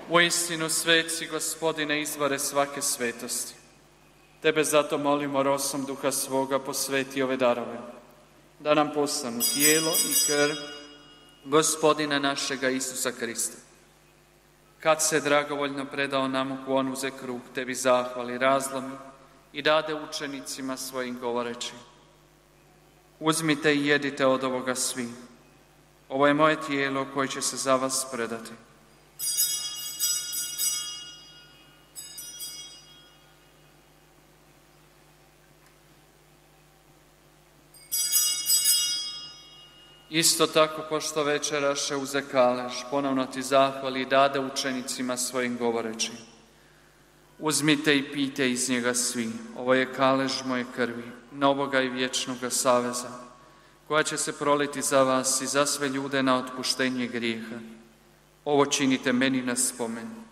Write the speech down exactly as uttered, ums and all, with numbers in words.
Uistinu, sveci Gospodine, izvore svake svetosti. Tebe zato molimo, rosom Duha svoga posveti ove darove, da nam postanu tijelo i krv Gospodina našega Isusa Krista. Kad se dragovoljno predao nam u klon, uze kruh, tebi zahvali, razlomi i dade učenicima svojim govoreći: uzmite i jedite od ovoga svi. Ovo je moje tijelo koje će se za vas predati. Isto tako, pošto večeraše, uze kalež, ponovno ti zahvali i dade učenicima svojim govoreći: uzmite i pijte iz njega svi. Ovo je kalež moje krvi, novoga i vječnoga saveza, koja će se proliti za vas i za sve ljude na otpuštenje grijeha. Ovo činite meni na spomen.